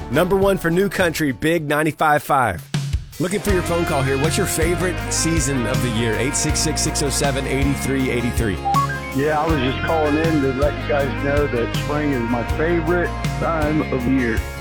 Number one for New Country, Big 95.5. Looking for your phone call here. What's your favorite season of the year? 866-607-8383. Yeah, I was just calling in to let you guys know that spring is my favorite time of year.